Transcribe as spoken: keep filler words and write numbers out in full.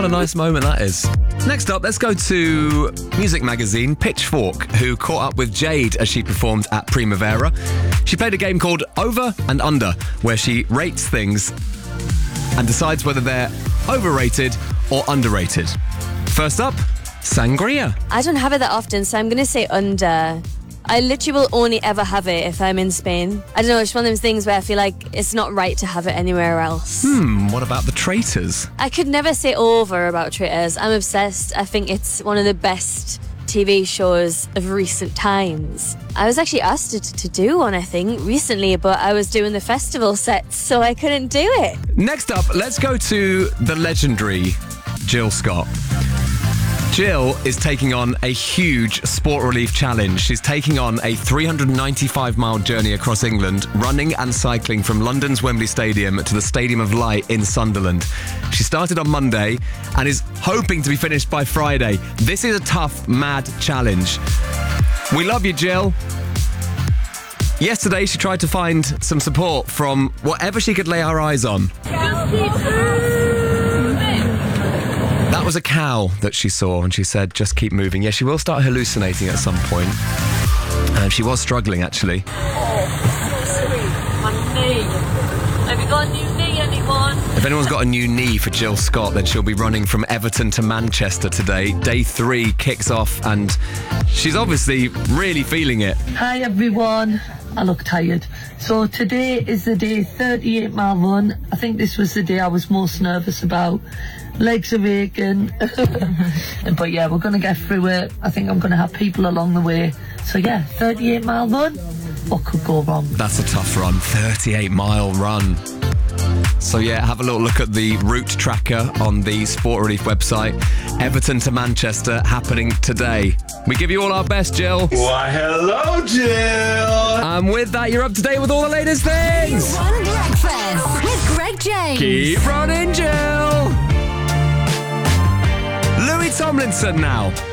what a nice moment that is. Next up, let's go to music magazine Pitchfork, who caught up with Jade as she performed at Primavera. She played a game called Over and Under, where she rates things and decides whether they're overrated or underrated. First up, sangria. I don't have it that often, so I'm going to say under. I literally will only ever have it if I'm in Spain. I don't know, it's one of those things where I feel like it's not right to have it anywhere else. Hmm, what about the Traitors? I could never say over about Traitors. I'm obsessed. I think it's one of the best T V shows of recent times. I was actually asked to, to do one, I think, recently, but I was doing the festival sets, so I couldn't do it. Next up, let's go to the legendary Jill Scott. Jill is taking on a huge Sport Relief challenge. She's taking on a three hundred ninety-five mile journey across England, running and cycling from London's Wembley Stadium to the Stadium of Light in Sunderland. She started on Monday and is hoping to be finished by Friday. This is a tough, mad challenge. We love you, Jill. Yesterday, she tried to find some support from whatever she could lay her eyes on. That was a cow that she saw, and she said, just keep moving. Yeah, she will start hallucinating at some point. Um, she was struggling, actually. Oh, so sweet. My knee. Have you got a new knee, anyone? If anyone's got a new knee for Jill Scott, then she'll be running from Everton to Manchester today. Day three kicks off, and she's obviously really feeling it. Hi, everyone. I look tired. So today is the day thirty-eight mile run. I think this was the day I was most nervous about. Legs are aching. But yeah, we're going to get through it. I think I'm going to have people along the way. So yeah, thirty-eight mile run. What could go wrong? That's a tough run. thirty-eight mile run. So yeah, have a little look at the route tracker on the Sport Relief website. Everton to Manchester happening today. We give you all our best, Jill. Why, hello, Jill. And with that, you're up to date with all the latest things. One Breakfast with Greg James. Keep running, Jill. Louis Tomlinson now.